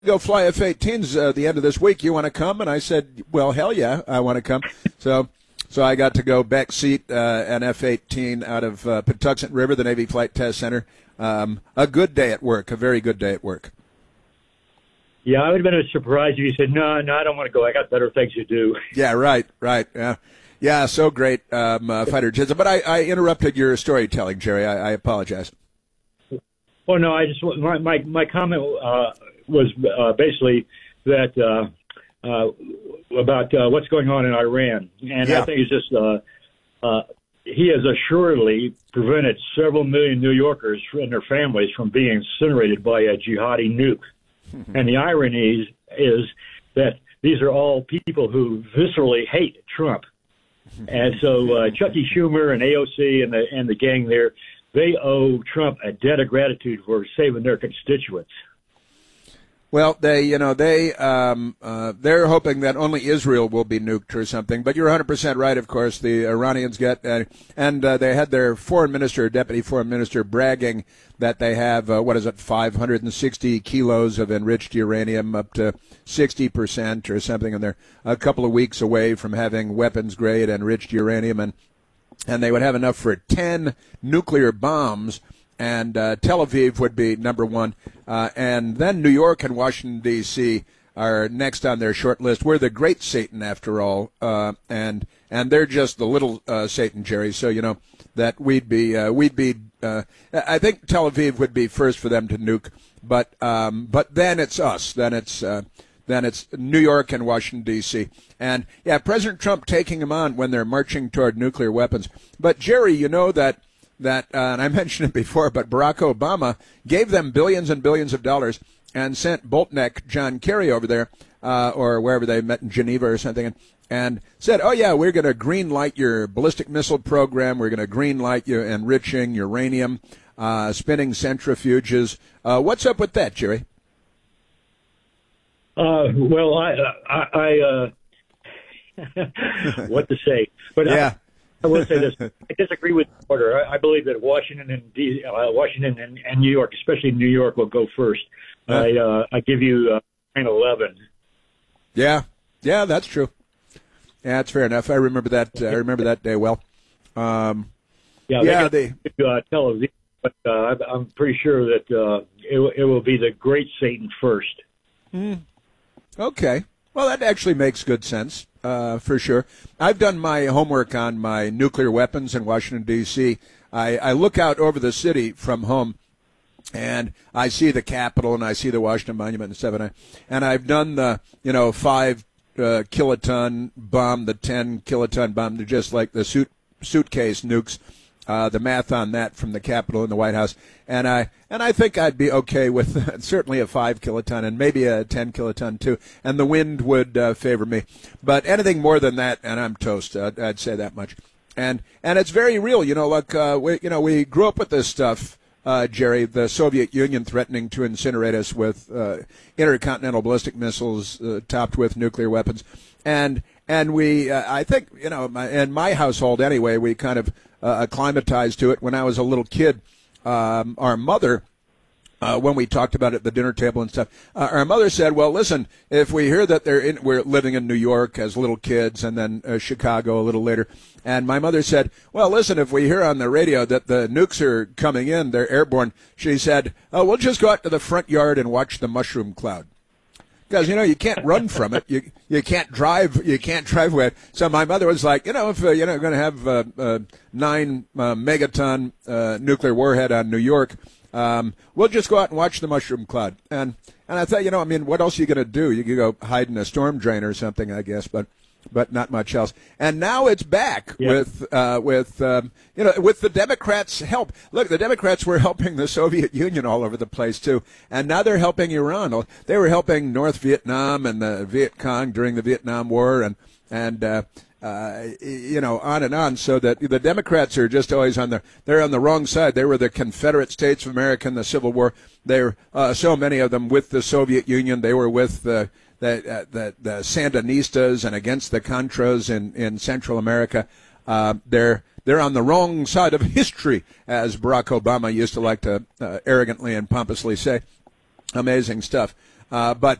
go fly F-18s the end of this week. You want to come? And I said, well, hell yeah, I want to come. So I got to go back seat an F-18 out of Patuxent River, the Navy Flight Test Center. A good day at work, a very good day at work. Yeah, I would have been surprised if you said, no, I don't want to go. I got better things to do. Yeah, right. Yeah, so great, fighter jets. But I interrupted your storytelling, Jerry. I apologize. Oh, no, I just my comment was basically that about what's going on in Iran. And yeah. I think it's just he has assuredly prevented several million New Yorkers and their families from being incinerated by a jihadi nuke. And the irony is that these are all people who viscerally hate Trump. And so Chucky Schumer and AOC and the gang there, they owe Trump a debt of gratitude for saving their constituents. Well, they're hoping that only Israel will be nuked or something. But you're 100% right, of course. The Iranians get, and they had their deputy foreign minister, bragging that they have, 560 kilos of enriched uranium, up to 60% or something, and they're a couple of weeks away from having weapons-grade enriched uranium, and they would have enough for 10 nuclear bombs. And Tel Aviv would be number one. And then New York and Washington, D.C. are next on their short list. We're the great Satan, after all. And they're just the little Satan, Jerry. So, you know, that we'd be I think Tel Aviv would be first for them to nuke. But then it's us. Then it's New York and Washington, D.C. And, yeah, President Trump taking them on when they're marching toward nuclear weapons. But, Jerry, you know that and I mentioned it before, but Barack Obama gave them billions and billions of dollars and sent Boltneck John Kerry over there, or wherever they met in Geneva or something, and said, oh, yeah, we're going to green light your ballistic missile program. We're going to green light your enriching uranium, spinning centrifuges. What's up with that, Jerry? Well, I what to say, but yeah. I will say this: I disagree with the order. I believe that Washington and New York, especially New York, will go first. I give you 9/11. Yeah, that's true. Yeah, that's fair enough. I remember that. I remember that day well. They Tel Aviv, but I'm pretty sure that it will be the great Satan first. Okay. Well, that actually makes good sense, for sure. I've done my homework on my nuclear weapons in Washington, D.C. I look out over the city from home, and I see the Capitol, and I see the Washington Monument and stuff, and I've done the, 5 kiloton bomb, the 10 kiloton bomb. They're just like the suitcase nukes. The math on that from the Capitol and the White House, and I think I'd be okay with certainly a 5 kiloton and maybe a 10 kiloton too, and the wind would favor me. But anything more than that, and I'm toast. I'd say that much. And it's very real. We grew up with this stuff, Jerry. The Soviet Union threatening to incinerate us with intercontinental ballistic missiles topped with nuclear weapons, and we, I think, in my household anyway, we kind of acclimatized to it. When I was a little kid, our mother, when we talked about it at the dinner table and stuff, our mother said, well, listen, if we hear that we're living in New York as little kids and then Chicago a little later, and my mother said, well, listen, if we hear on the radio that the nukes are coming in, they're airborne, she said, we'll just go out to the front yard and watch the mushroom cloud. Because, you can't run from it. You can't drive. You can't drive away. So my mother was like, if you're going to have a 9 megaton nuclear warhead on New York, we'll just go out and watch the mushroom cloud. And I thought, what else are you going to do? You could go hide in a storm drain or something, I guess, but not much else. And now it's back with the Democrats' help. Look, the Democrats were helping the Soviet Union all over the place too, and now they're helping Iran. They were helping North Vietnam and the Viet Cong during the Vietnam War, and on and on. So that the Democrats are just always they're on the wrong side. They were the Confederate States of America in the Civil War. They're so many of them with the Soviet Union. They were with the Sandinistas and against the Contras in Central America. They're on the wrong side of history, as Barack Obama used to like to arrogantly and pompously say. Amazing stuff. But